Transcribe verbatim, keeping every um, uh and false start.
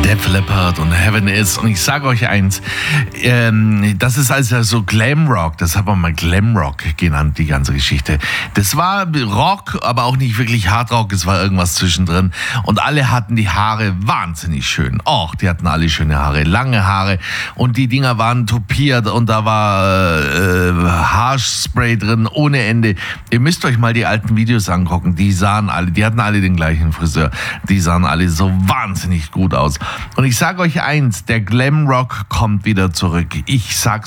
Def Leppard und Heaven Is. Und ich sage euch eins, ähm, das ist also so Glamrock, das haben wir mal Glamrock genannt, die ganze Geschichte. Das war Rock, aber auch nicht wirklich Hardrock, es war irgendwas zwischendrin. Und alle hatten die Haare wahnsinnig schön. Och, die hatten alle schöne Haare, lange Haare. Und die Dinger waren topiert und da war äh, Haarspray drin ohne Ende. Ihr müsst euch mal die alten Videos angucken, die sahen alle, die hatten alle den gleichen Friseur. Die sahen alle so wahnsinnig gut aus. Und ich sage euch eins, der Glamrock kommt wieder zurück. Ich sag's